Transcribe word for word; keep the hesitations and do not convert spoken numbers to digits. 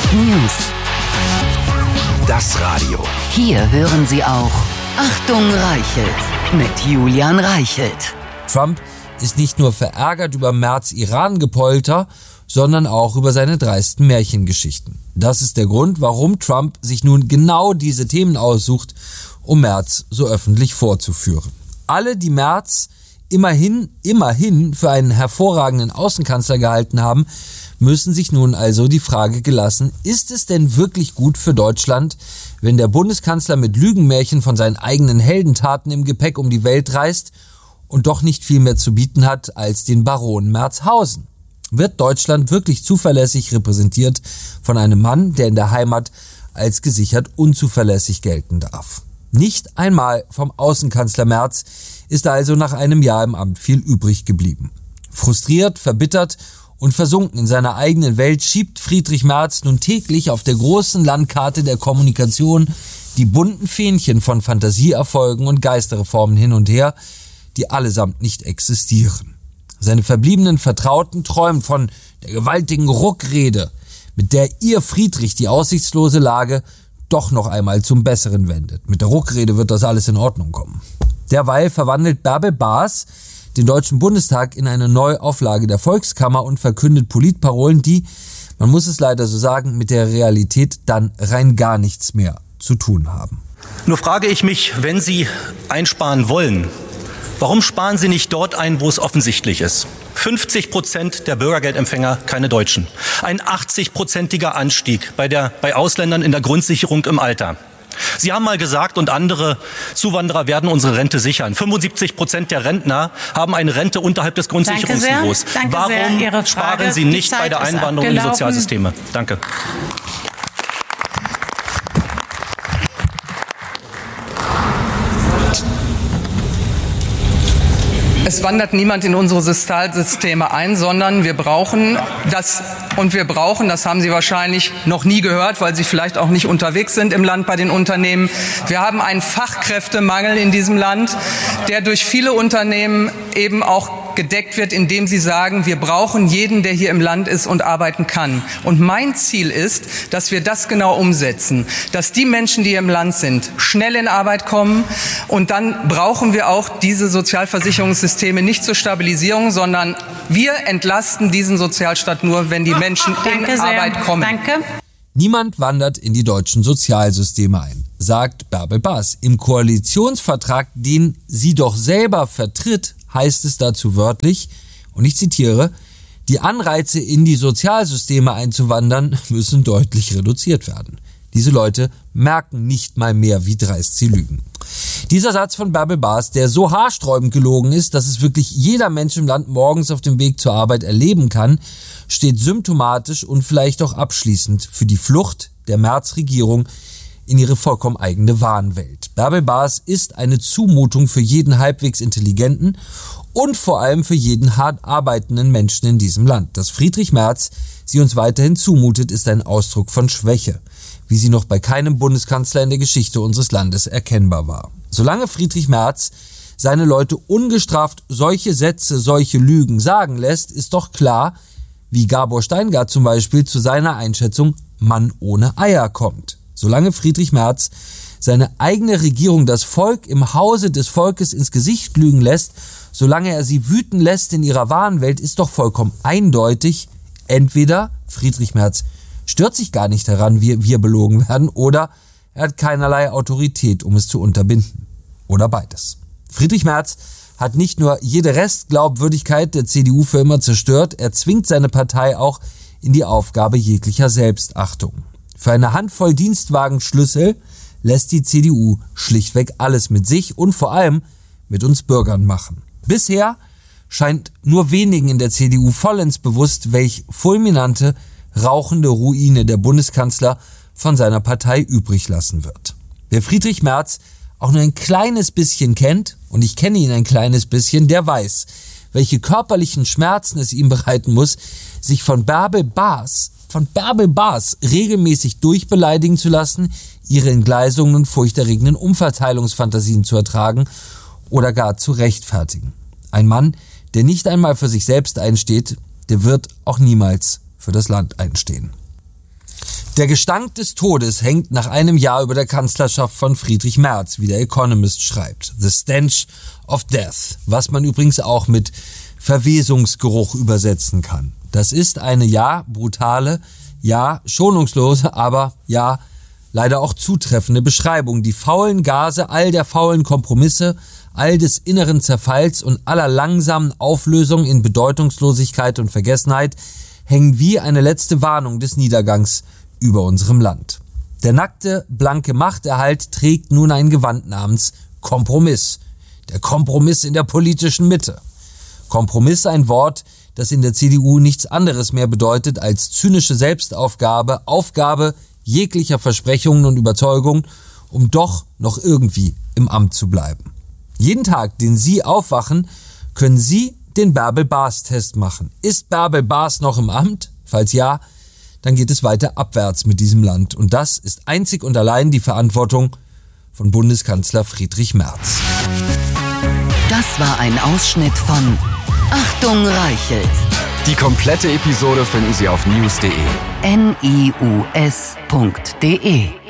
News. Das Radio. Hier hören Sie auch Achtung Reichelt mit Julian Reichelt. Trump ist nicht nur verärgert über Merz Iran-Gepolter, sondern auch über seine dreisten Märchengeschichten. Das ist der Grund, warum Trump sich nun genau diese Themen aussucht, um Merz so öffentlich vorzuführen. Alle, die Merz immerhin, immerhin für einen hervorragenden Außenkanzler gehalten haben, müssen sich nun also die Frage gelassen, ist es denn wirklich gut für Deutschland, wenn der Bundeskanzler mit Lügenmärchen von seinen eigenen Heldentaten im Gepäck um die Welt reist und doch nicht viel mehr zu bieten hat als den Baron Merzhausen? Wird Deutschland wirklich zuverlässig repräsentiert von einem Mann, der in der Heimat als gesichert unzuverlässig gelten darf? Nicht einmal vom Außenkanzler Merz ist also nach einem Jahr im Amt viel übrig geblieben. Frustriert, verbittert und versunken in seiner eigenen Welt schiebt Friedrich Merz nun täglich auf der großen Landkarte der Kommunikation die bunten Fähnchen von Fantasieerfolgen und Geisterreformen hin und her, die allesamt nicht existieren. Seine verbliebenen Vertrauten träumen von der gewaltigen Ruckrede, mit der ihr Friedrich die aussichtslose Lage doch noch einmal zum Besseren wendet. Mit der Ruckrede wird das alles in Ordnung kommen. Derweil verwandelt Bärbel Baas den Deutschen Bundestag in eine Neuauflage der Volkskammer und verkündet Politparolen, die, man muss es leider so sagen, mit der Realität dann rein gar nichts mehr zu tun haben. Nur frage ich mich, wenn Sie einsparen wollen, warum sparen Sie nicht dort ein, wo es offensichtlich ist? fünfzig Prozent der Bürgergeldempfänger keine Deutschen. Ein achtzig-prozentiger Anstieg bei, der, bei Ausländern in der Grundsicherung im Alter. Sie haben mal gesagt, und andere Zuwanderer werden unsere Rente sichern. fünfundsiebzig Prozent der Rentner haben eine Rente unterhalb des Grundsicherungsniveaus. Danke sehr. Danke Warum sehr. Ihre Frage. sparen Sie nicht bei der Einwanderung in die Sozialsysteme? Danke. Es wandert niemand in unsere Sozialsysteme ein, sondern wir brauchen das, und wir brauchen, das haben Sie wahrscheinlich noch nie gehört, weil Sie vielleicht auch nicht unterwegs sind im Land bei den Unternehmen. Wir haben einen Fachkräftemangel in diesem Land, der durch viele Unternehmen eben auch gedeckt wird, indem sie sagen, wir brauchen jeden, der hier im Land ist und arbeiten kann. Und mein Ziel ist, dass wir das genau umsetzen, dass die Menschen, die hier im Land sind, schnell in Arbeit kommen. Und dann brauchen wir auch diese Sozialversicherungssysteme nicht zur Stabilisierung, sondern wir entlasten diesen Sozialstaat nur, wenn die Menschen in Danke Arbeit sehr. kommen. Danke. Niemand wandert in die deutschen Sozialsysteme ein, sagt Bärbel Baas. Im Koalitionsvertrag, den sie doch selber vertritt, heißt es dazu wörtlich, und ich zitiere, die Anreize in die Sozialsysteme einzuwandern müssen deutlich reduziert werden. Diese Leute merken nicht mal mehr, wie dreist sie lügen. Dieser Satz von Bärbel Baas, der so haarsträubend gelogen ist, dass es wirklich jeder Mensch im Land morgens auf dem Weg zur Arbeit erleben kann, steht symptomatisch und vielleicht auch abschließend für die Flucht der Merz-Regierung in ihre vollkommen eigene Wahnwelt. Bärbel Baas ist eine Zumutung für jeden halbwegs intelligenten und vor allem für jeden hart arbeitenden Menschen in diesem Land. Dass Friedrich Merz sie uns weiterhin zumutet, ist ein Ausdruck von Schwäche, wie sie noch bei keinem Bundeskanzler in der Geschichte unseres Landes erkennbar war. Solange Friedrich Merz seine Leute ungestraft solche Sätze, solche Lügen sagen lässt, ist doch klar, wie Gabor Steingart zum Beispiel zu seiner Einschätzung Mann ohne Eier kommt. Solange Friedrich Merz seine eigene Regierung, das Volk im Hause des Volkes ins Gesicht lügen lässt, solange er sie wüten lässt in ihrer Wahnwelt, ist doch vollkommen eindeutig, entweder Friedrich Merz stört sich gar nicht daran, wie wir belogen werden, oder er hat keinerlei Autorität, um es zu unterbinden. Oder beides. Friedrich Merz hat nicht nur jede Restglaubwürdigkeit der C D U für immer zerstört, er zwingt seine Partei auch in die Aufgabe jeglicher Selbstachtung. Für eine Handvoll Dienstwagenschlüssel lässt die C D U schlichtweg alles mit sich und vor allem mit uns Bürgern machen. Bisher scheint nur wenigen in der C D U vollends bewusst, welch fulminante, rauchende Ruine der Bundeskanzler von seiner Partei übrig lassen wird. Wer Friedrich Merz auch nur ein kleines bisschen kennt, und ich kenne ihn ein kleines bisschen, der weiß, welche körperlichen Schmerzen es ihm bereiten muss, sich von Bärbel Baas, von Bärbel Baas regelmäßig durchbeleidigen zu lassen, ihre Entgleisungen und furchterregenden Umverteilungsfantasien zu ertragen oder gar zu rechtfertigen. Ein Mann, der nicht einmal für sich selbst einsteht, der wird auch niemals für das Land einstehen. Der Gestank des Todes hängt nach einem Jahr über der Kanzlerschaft von Friedrich Merz, wie der Economist schreibt. The stench of death, was man übrigens auch mit Verwesungsgeruch übersetzen kann. Das ist eine ja brutale, ja schonungslose, aber ja leider auch zutreffende Beschreibung. Die faulen Gase all der faulen Kompromisse, all des inneren Zerfalls und aller langsamen Auflösung in Bedeutungslosigkeit und Vergessenheit hängen wie eine letzte Warnung des Niedergangs über unserem Land. Der nackte, blanke Machterhalt trägt nun ein Gewand namens Kompromiss. Der Kompromiss in der politischen Mitte. Kompromiss, ein Wort, das in der C D U nichts anderes mehr bedeutet als zynische Selbstaufgabe, Aufgabe jeglicher Versprechungen und Überzeugungen, um doch noch irgendwie im Amt zu bleiben. Jeden Tag, den Sie aufwachen, können Sie den Bärbel-Baas-Test machen. Ist Bärbel-Baas noch im Amt? Falls ja, dann geht es weiter abwärts mit diesem Land. Und das ist einzig und allein die Verantwortung von Bundeskanzler Friedrich Merz. Das war ein Ausschnitt von Achtung Reichelt. Die komplette Episode finden Sie auf news punkt de. N I U S punkt de